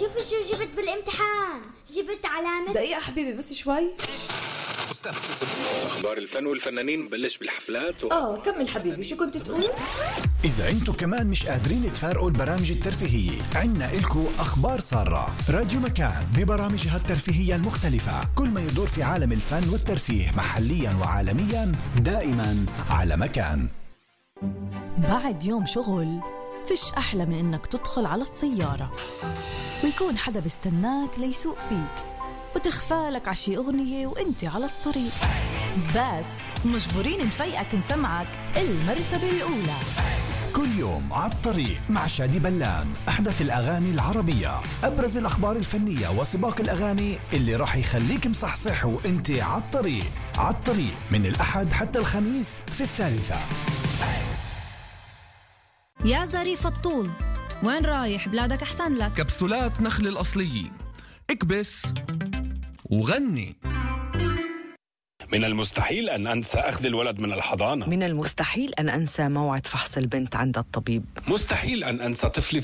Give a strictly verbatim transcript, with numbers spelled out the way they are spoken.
شوفي شو جبت بالامتحان، جبت علامة. دقيقة حبيبي بس شوي. أخبار الفن والفنانين بلش بالحفلات و... آه كمل حبيبي، شو كنت تقول؟ إذا أنتو كمان مش قادرين تفارقوا البرامج الترفيهية، عنا إلكو أخبار سارة. راديو مكان ببرامجها الترفيهية المختلفة، كل ما يدور في عالم الفن والترفيه محليا وعالميا، دائما على مكان. بعد يوم شغل فيش أحلى من إنك تدخل على السيارة ويكون حدا بيستناك ليسوق فيك وتخفالك عشي أغنية وإنتي على الطريق، بس مجبورين نفيقك نسمعك المرتبة الأولى. كل يوم على الطريق مع شادي بلان، أحدث الأغاني العربية، أبرز الأخبار الفنية وسباق الأغاني اللي راح يخليك مصحصح وإنتي على الطريق. على الطريق من الأحد حتى الخميس في الثالثة. يا ظريف الطول، وين رايح؟ بلادك أحسن لك. كبسولات نخل الأصلية، اكبس وغني. من المستحيل أن أنسى أخذ الولد من الحضانة. من المستحيل أن أنسى موعد فحص البنت عند الطبيب. مستحيل أن أنسى طفلي